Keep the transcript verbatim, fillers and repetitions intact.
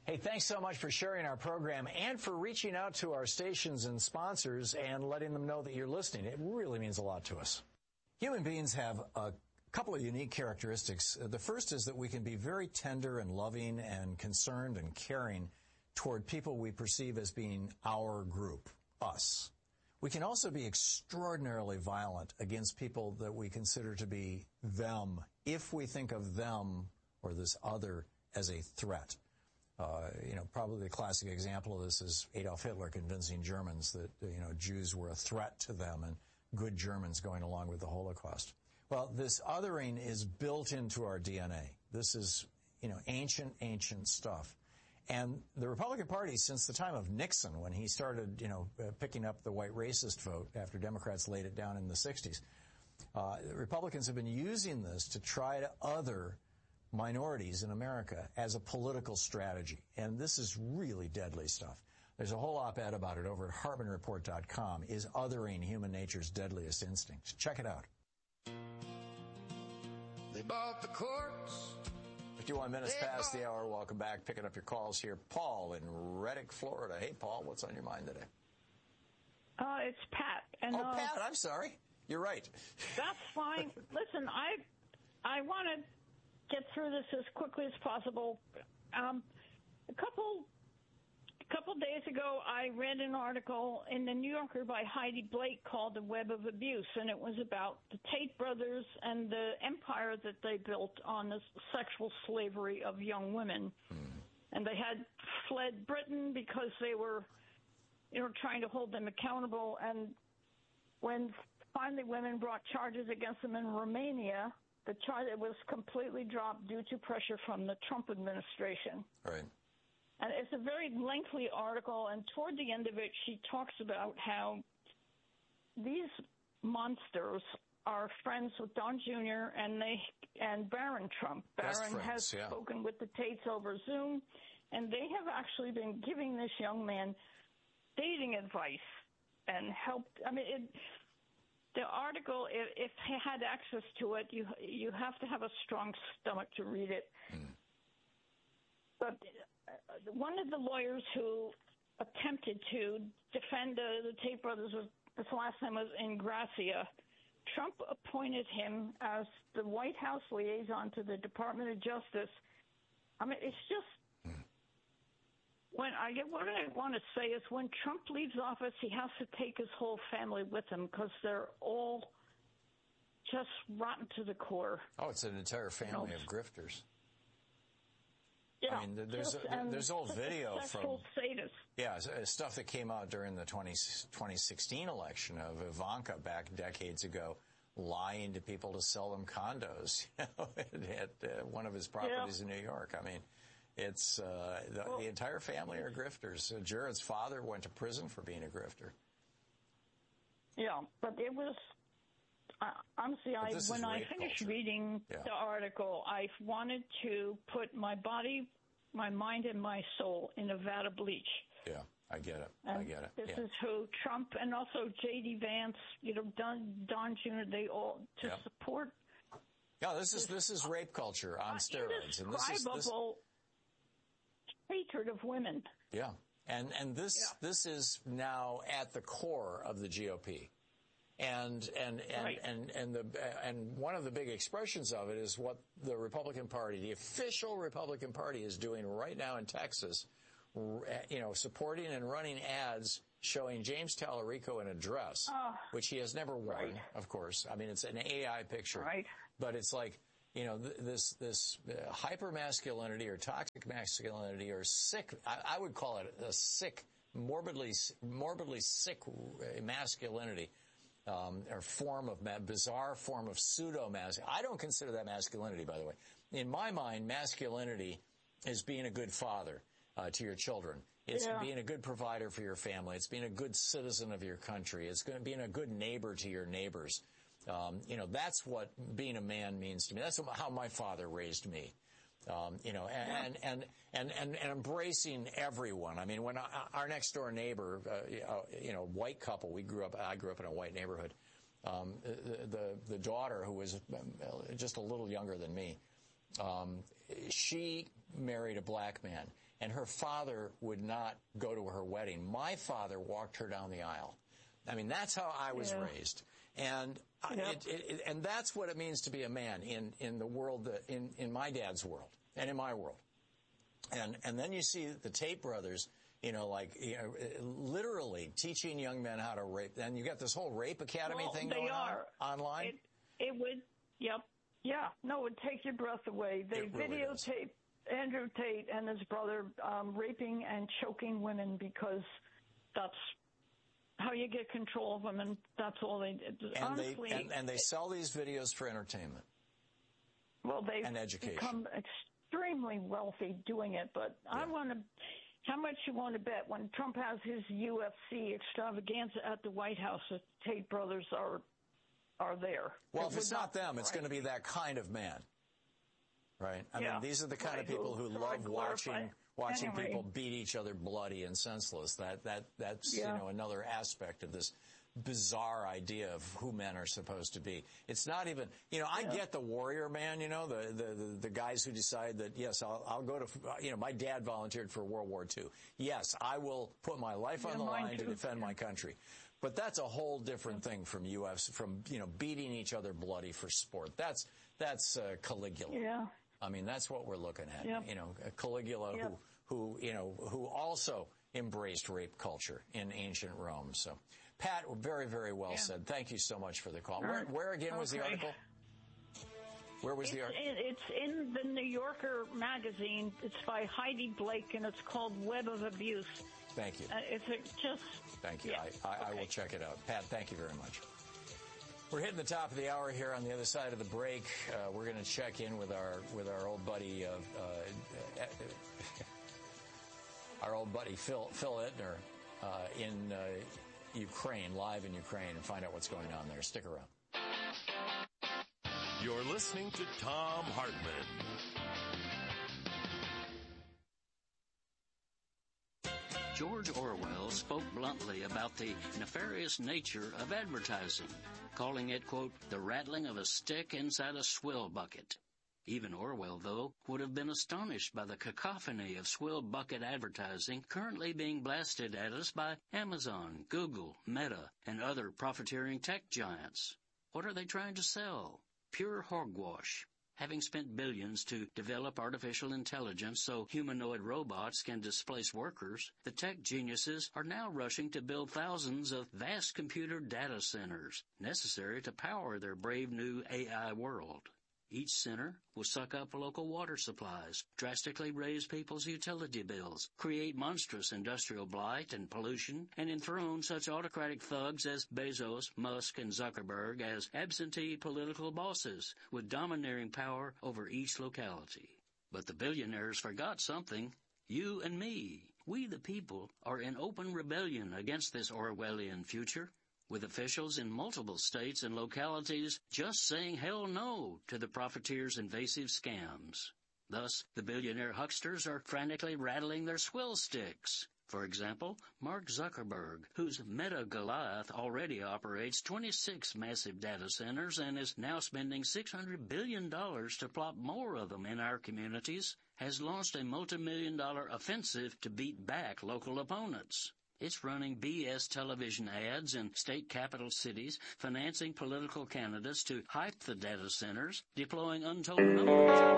Hey, thanks so much for sharing our program and for reaching out to our stations and sponsors and letting them know that you're listening. It really means a lot to us. Human beings have a couple of unique characteristics. The first is that we can be very tender and loving and concerned and caring toward people we perceive as being our group, us. We can also be extraordinarily violent against people that we consider to be them, if we think of them or this other as a threat. Uh, you know, probably the classic example of this is Adolf Hitler convincing Germans that, you know, Jews were a threat to them and good Germans going along with the Holocaust. Well, this othering is built into our D N A. This is, you know, ancient, ancient stuff. And the Republican Party, since the time of Nixon, when he started, you know, uh, picking up the white racist vote after Democrats laid it down in the sixties, uh, the Republicans have been using this to try to other minorities in America as a political strategy. And this is really deadly stuff. There's a whole op-ed about it over at Hartman Report dot com. Is othering human nature's deadliest instincts? Check it out. They bought the courts. fifty-one minutes past the hour. Welcome back. Picking up your calls here. Paul in Reddick, Florida. Hey, Paul, what's on your mind today? Uh, it's Pat. And, oh, uh, Pat, I'm sorry. You're right. That's fine. Listen, I I want to get through this as quickly as possible. Um, a couple a couple days ago, I read an article in the New Yorker by Heidi Blake called The Web of Abuse, and it was about the Tate brothers and the empire that they built on the sexual slavery of young women. Mm. And they had fled Britain because they were, you know, trying to hold them accountable. And when finally women brought charges against them in Romania, the charge was completely dropped due to pressure from the Trump administration. Right. And it's a very lengthy article, and toward the end of it, she talks about how these monsters are friends with Don Junior and they and Barron Trump. Best Barron friends, has yeah. spoken with the Tates over Zoom, and they have actually been giving this young man dating advice and helped. I mean, it, the article, if, if he had access to it, you you have to have a strong stomach to read it. Mm. But one of the lawyers who attempted to defend uh, the Tate brothers, was, this last name was Ingrassia. Trump appointed him as the White House liaison to the Department of Justice. I mean, it's just, mm. when I get, what I want to say is when Trump leaves office, he has to take his whole family with him because they're all just rotten to the core. Oh, it's an entire family you know, of grifters. Yeah, I mean, there's just, a, there's old video from sadist. yeah stuff that came out during the twenty sixteen election of Ivanka back decades ago, lying to people to sell them condos, you know, at uh, one of his properties yeah. in New York. I mean, it's uh, the, well, the entire family are grifters. Uh, Jared's father went to prison for being a grifter. Yeah, but it was. Uh, honestly, I, when I finished culture. reading yeah. the article, I wanted to put my body, my mind, and my soul in a vat of bleach. Yeah, I get it. And I get it. This yeah. is who Trump and also J D. Vance, you know, Don, Don Junior, they all to yeah. support. Yeah, this is this is rape culture on steroids, and this is this hatred of women. Yeah, and and this yeah. this is now at the core of the G O P. And and and, right. and and the and one of the big expressions of it is what the Republican Party, the official Republican Party, is doing right now in Texas. You know, supporting and running ads showing James Tallarico in a dress, oh, which he has never worn, right. of course. I mean, it's an A I picture, right. but it's like, you know, th- this this uh, hyper masculinity or toxic masculinity or sick. I, I would call it a sick, morbidly morbidly sick masculinity. Um, or form of, ma- bizarre form of pseudo-masculinity. I don't consider that masculinity, by the way. In my mind, masculinity is being a good father uh, to your children. It's yeah. being a good provider for your family. It's being a good citizen of your country. It's going to being a good neighbor to your neighbors. Um, you know, that's what being a man means to me. That's how my father raised me. Um, you know, and, and, and, and, and embracing everyone. I mean, when I, our next door neighbor, uh, you know, white couple, we grew up, I grew up in a white neighborhood. Um, the, the, the daughter, who was just a little younger than me, um, she married a black man. and her father would not go to her wedding. My father walked her down the aisle. I mean, that's how I was yeah. raised. And yep. it, it, it, and that's what it means to be a man in, in the world, that, in, in my dad's world and in my world. And and then you see the Tate brothers, you know, like you know, literally teaching young men how to rape. And you got this whole rape academy well, thing they going are. on online. It, it would, yep, yeah. No, it would take your breath away. They it really videotape does. Andrew Tate and his brother um, raping and choking women because that's how you get control of them, and that's all they did. And Honestly, they and, and they sell these videos for entertainment. Well, they've and education. become extremely wealthy doing it, but yeah. I want to. How much you want to bet when Trump has his U F C extravaganza at the White House, the Tate brothers are are there? Well, it if it's not, not them, right. it's going to be that kind of man, right? I yeah. mean, these are the kind right. of people who, who love watching watching anyway. people beat each other bloody and senseless. That that that's yeah. you know another aspect of this bizarre idea of who men are supposed to be. It's not even, you know, I yeah. get the warrior man, you know, the, the, the, the guys who decide that, yes, I'll, I'll go to, you know, my dad volunteered for World War Two. Yes, I will put my life yeah, on the line too. to defend yeah. my country. But that's a whole different thing from U F C, from, you know, beating each other bloody for sport. That's, that's uh, Caligula. Yeah. I mean, that's what we're looking at. Yep. You know, Caligula yep. who, who, you know, who also embraced rape culture in ancient Rome. So, Pat, very, very well yeah. said. Thank you so much for the call. Where, where, where again was okay. the article? Where was it's, the article? It's in the New Yorker magazine. It's by Heidi Blake, and it's called Web of Abuse. Thank you. Uh, it's a, just. Thank you. Yeah. I, I, okay. I will check it out. Pat, thank you very much. We're hitting the top of the hour here. On the other side of the break, uh, we're going to check in with our with our old buddy, uh, uh, our old buddy Phil Phil Ittner uh, in uh, Ukraine, live in Ukraine, and find out what's going on there. Stick around. You're listening to Thom Hartmann. George Orwell spoke bluntly about the nefarious nature of advertising, calling it, quote, the rattling of a stick inside a swill bucket. Even Orwell, though, would have been astonished by the cacophony of swill bucket advertising currently being blasted at us by Amazon, Google, Meta, and other profiteering tech giants. What are they trying to sell? Pure hogwash. Having spent billions to develop artificial intelligence so humanoid robots can displace workers, the tech geniuses are now rushing to build thousands of vast computer data centers necessary to power their brave new A I world. Each center will suck up local water supplies, drastically raise people's utility bills, create monstrous industrial blight and pollution, and enthrone such autocratic thugs as Bezos, Musk, and Zuckerberg as absentee political bosses with domineering power over each locality. But the billionaires forgot something. You and me, we the people, are in open rebellion against this Orwellian future, with officials in multiple states and localities just saying hell no to the profiteers' invasive scams. Thus, the billionaire hucksters are frantically rattling their swill sticks. For example, Mark Zuckerberg, whose Meta Goliath already operates twenty-six massive data centers and is now spending six hundred billion dollars to plop more of them in our communities, has launched a multi-million dollar offensive to beat back local opponents. It's running B S television ads in state capital cities, financing political candidates to hype the data centers, deploying untold numbers of